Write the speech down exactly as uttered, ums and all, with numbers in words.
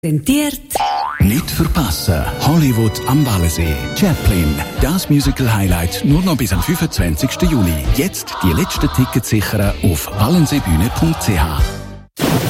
Rentiert. Nicht verpassen. Hollywood am Wallensee. Chaplin. Das Musical-Highlight nur noch bis am fünfundzwanzigsten Juli. Jetzt die letzten Tickets sichern auf wallenseebühne punkt c h.